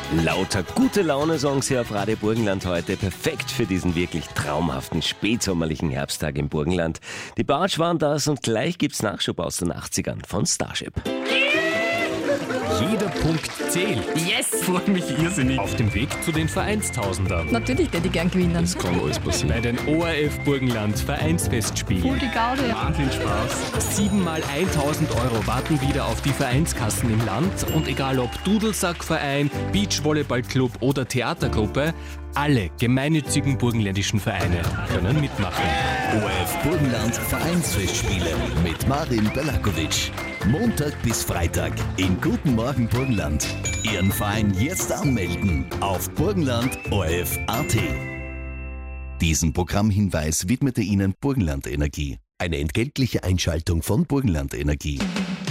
Lauter gute Laune-Songs hier auf Radio Burgenland heute. Perfekt für diesen wirklich traumhaften spätsommerlichen Herbsttag im Burgenland. Die Bartsch waren das und gleich gibt's Nachschub aus den 80ern von Starship. Jeder Punkt zählt. Yes! Freue mich irrsinnig. Auf dem Weg zu den Vereinstausendern. Natürlich hätte ich gern gewinnen. Das kann alles passieren. Bei den ORF Burgenland Vereinsfestspielen. Voll die Gaude. Wahnsinn Spaß. 7 mal 1000 Euro warten wieder auf die Vereinskassen im Land. Und egal ob Dudelsackverein, Beachvolleyballclub oder Theatergruppe, alle gemeinnützigen burgenländischen Vereine können mitmachen. ORF Burgenland Vereinsfestspiele mit Marin Belakovic. Montag bis Freitag in Guten Morgen Burgenland. Ihren Verein jetzt anmelden auf burgenland.orf.at. Diesen Programmhinweis widmete Ihnen Burgenland Energie. Eine entgeltliche Einschaltung von Burgenland Energie.